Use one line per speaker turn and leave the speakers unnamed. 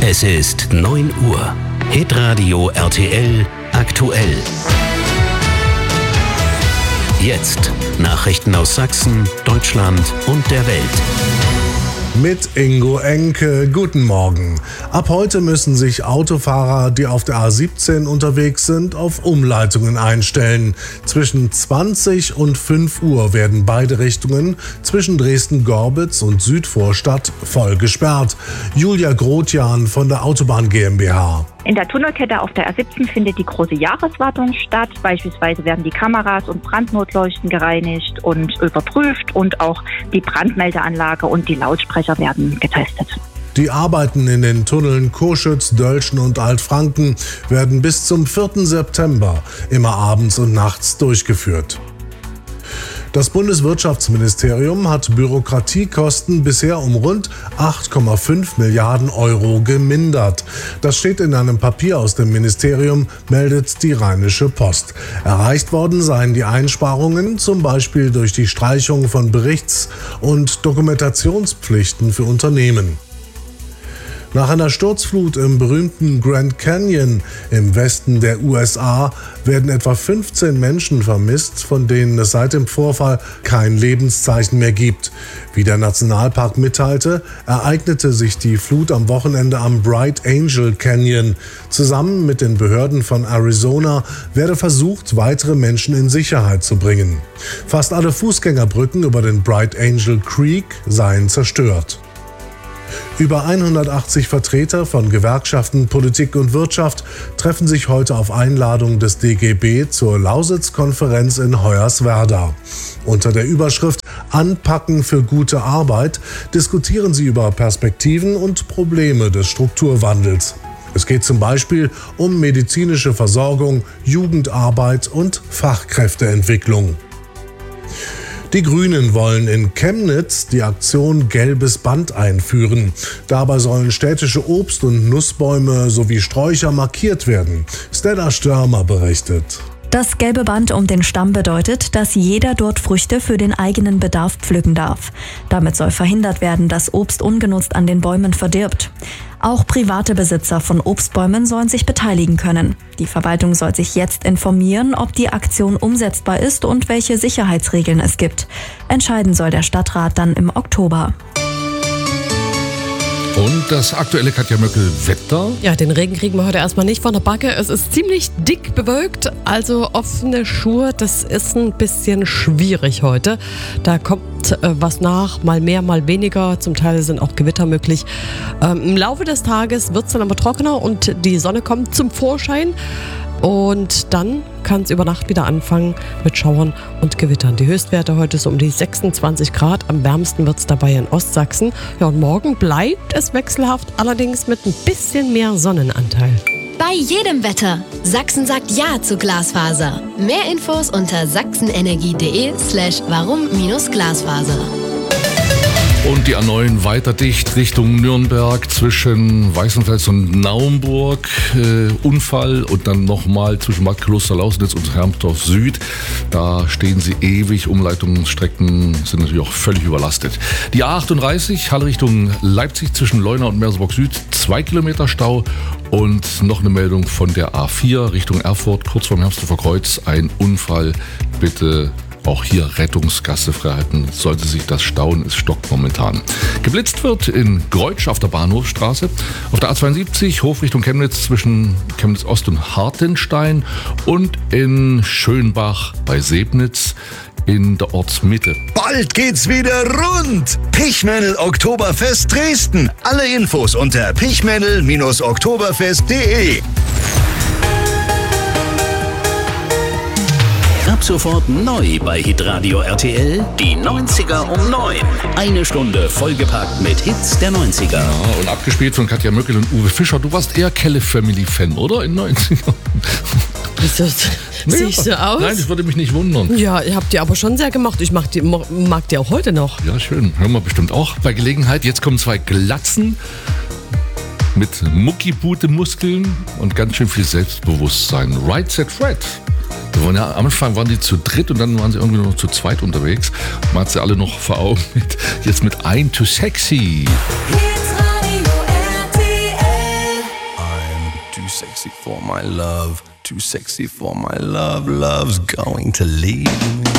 Es ist 9 Uhr. Hitradio RTL aktuell. Jetzt Nachrichten aus Sachsen, Deutschland und der Welt.
Mit Ingo Enke, guten Morgen. Ab heute müssen sich Autofahrer, die auf der A17 unterwegs sind, auf Umleitungen einstellen. Zwischen 20 und 5 Uhr werden beide Richtungen zwischen Dresden-Gorbitz und Südvorstadt voll gesperrt. Julia Grotjan von der Autobahn GmbH.
In der Tunnelkette auf der A17 findet die große Jahreswartung statt. Beispielsweise werden die Kameras und Brandnotleuchten gereinigt und überprüft und auch die Brandmeldeanlage und die Lautsprecher werden getestet.
Die Arbeiten in den Tunneln Coschütz, Dölschen und Altfranken werden bis zum 4. September immer abends und nachts durchgeführt. Das Bundeswirtschaftsministerium hat Bürokratiekosten bisher um rund 8,5 Milliarden Euro gemindert. Das steht in einem Papier aus dem Ministerium, meldet die Rheinische Post. Erreicht worden seien die Einsparungen zum Beispiel durch die Streichung von Berichts- und Dokumentationspflichten für Unternehmen. Nach einer Sturzflut im berühmten Grand Canyon im Westen der USA werden etwa 15 Menschen vermisst, von denen es seit dem Vorfall kein Lebenszeichen mehr gibt. Wie der Nationalpark mitteilte, ereignete sich die Flut am Wochenende am Bright Angel Canyon. Zusammen mit den Behörden von Arizona werde versucht, weitere Menschen in Sicherheit zu bringen. Fast alle Fußgängerbrücken über den Bright Angel Creek seien zerstört. Über 180 Vertreter von Gewerkschaften, Politik und Wirtschaft treffen sich heute auf Einladung des DGB zur Lausitz-Konferenz in Hoyerswerda. Unter der Überschrift Anpacken für gute Arbeit diskutieren sie über Perspektiven und Probleme des Strukturwandels. Es geht zum Beispiel um medizinische Versorgung, Jugendarbeit und Fachkräfteentwicklung. Die Grünen wollen in Chemnitz die Aktion Gelbes Band einführen. Dabei sollen städtische Obst- und Nussbäume sowie Sträucher markiert werden. Stella Störmer berichtet.
Das gelbe Band um den Stamm bedeutet, dass jeder dort Früchte für den eigenen Bedarf pflücken darf. Damit soll verhindert werden, dass Obst ungenutzt an den Bäumen verdirbt. Auch private Besitzer von Obstbäumen sollen sich beteiligen können. Die Verwaltung soll sich jetzt informieren, ob die Aktion umsetzbar ist und welche Sicherheitsregeln es gibt. Entscheiden soll der Stadtrat dann im Oktober.
Und das aktuelle Katja Möckel-Wetter?
Ja, den Regen kriegen wir heute erstmal nicht von der Backe. Es ist ziemlich dick bewölkt, also offene Schuhe, das ist ein bisschen schwierig heute. Da kommt was nach, mal mehr, mal weniger. Zum Teil sind auch Gewitter möglich. Im Laufe des Tages wird es dann aber trockener und die Sonne kommt zum Vorschein. Und dann kann es über Nacht wieder anfangen mit Schauern und Gewittern. Die Höchstwerte heute so um die 26 Grad. Am wärmsten wird es dabei in Ostsachsen. Ja, und morgen bleibt es wechselhaft, allerdings mit ein bisschen mehr Sonnenanteil.
Bei jedem Wetter. Sachsen sagt Ja zu Glasfaser. Mehr Infos unter sachsenenergie.de/warum-Glasfaser.
Und die A9 weiter dicht Richtung Nürnberg zwischen Weißenfels und Naumburg. Unfall und dann nochmal zwischen Bad Kloster-Lausnitz und Hermsdorf Süd. Da stehen sie ewig. Umleitungsstrecken sind natürlich auch völlig überlastet. Die A38 Halle Richtung Leipzig zwischen Leuna und Merseburg Süd. 2 Kilometer Stau. Und noch eine Meldung von der A4 Richtung Erfurt, kurz vorm Hermsdorfer Kreuz. Ein Unfall. Bitte auch hier Rettungsgasse freihalten, sollte sich das stauen, es stockt momentan. Geblitzt wird in Greutsch auf der Bahnhofstraße, auf der A72 Hof Richtung Chemnitz zwischen Chemnitz Ost und Hartenstein und in Schönbach bei Sebnitz in der Ortsmitte.
Bald geht's wieder rund! Pichmännel Oktoberfest Dresden. Alle Infos unter pichmännel-oktoberfest.de.
Ab sofort neu bei Hitradio RTL, die 90er um 9. Eine Stunde vollgepackt mit Hits der 90er.
Ja, und abgespielt von Katja Möckel und Uwe Fischer. Du warst eher Kelle Family Fan, oder? In den 90ern.
Sehe ich so aus?
Nein, das würde mich nicht wundern.
Ja, ihr habt die aber schon sehr gemacht. Ich mag die auch heute noch.
Ja, schön. Hören wir bestimmt auch bei Gelegenheit. Jetzt kommen 2 Glatzen mit Muckibute-Muskeln und ganz schön viel Selbstbewusstsein. Right Set Fred. Ja, am Anfang waren die zu dritt und dann waren sie irgendwie noch zu zweit unterwegs. Man hat sie alle noch vor Augen. Jetzt mit Ein Too Sexy.
Hitradio RTL. sexy for my love. Too sexy for my love. Love's going to leave me.